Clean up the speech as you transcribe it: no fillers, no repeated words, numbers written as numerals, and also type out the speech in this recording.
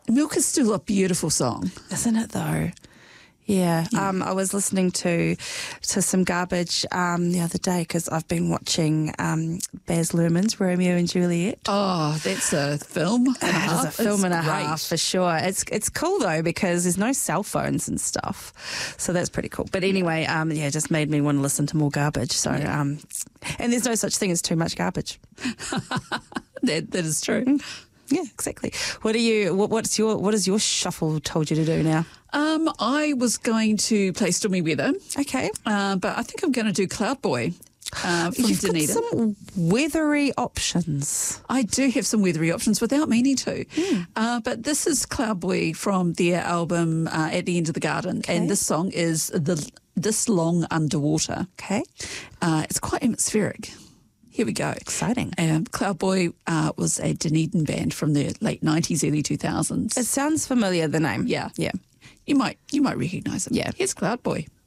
Milk is still a beautiful song. Isn't it though? Yeah. I was listening to some Garbage the other day because I've been watching Baz Luhrmann's Romeo and Juliet. Oh, that's a film and a half. It's a film and a great. half for sure. It's cool though because there's no cell phones and stuff, so that's pretty cool. But anyway, it just made me want to listen to more Garbage. So, and there's no such thing as too much garbage. That is true. Yeah, exactly. What has your shuffle told you to do now? I was going to play Stormy Weather. Okay. But I think I'm going to do Cloud Boy from You've Dunedin. got some weathery options. I do have some weathery options without meaning to. But this is Cloud Boy from their album At the End of the Garden. Okay. And this song is This Long Underwater. Okay. It's quite atmospheric. Here we go. Exciting. Cloud Boy was a Dunedin band from the late 90s, early 2000s. It sounds familiar, the name. Yeah. Yeah. You might recognise it. Yeah. Here's Cloud Boy.